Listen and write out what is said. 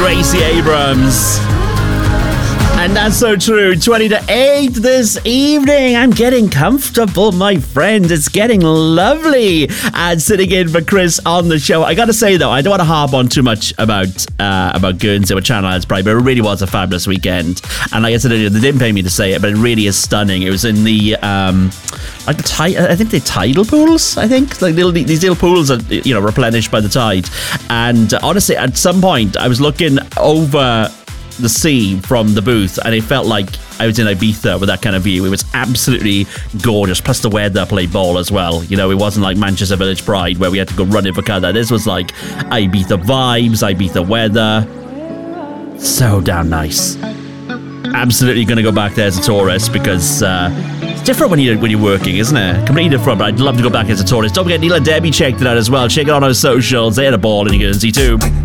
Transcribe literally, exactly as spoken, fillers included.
Gracie Abrams. And that's so true. twenty to eight this evening. I'm getting comfortable, my friend. It's getting lovely. And sitting in for Chris on the show. I got to say, though, I don't want to harp on too much about uh, about Guernsey with Channel Islands Pride, but it really was a fabulous weekend. And like I said earlier, they didn't pay me to say it, but it really is stunning. It was in the, um, like the tide, I think the tidal pools, I think. Like little, these little pools are, you know, replenished by the tide. And uh, honestly, at some point, I was looking over the sea from the booth and it felt like I was in Ibiza with that kind of view. It was absolutely gorgeous, plus the weather played ball as well. You know, it wasn't like Manchester Village Pride where we had to go running for cover. This was like Ibiza vibes, Ibiza weather. So damn nice. Absolutely going to go back there as a tourist because uh, it's different when, you, when you're working, isn't it? Completely different, but I'd love to go back as a tourist. Don't forget, Neil and Debbie checked it out as well. Check it out on our socials. They had a ball in Guernsey too.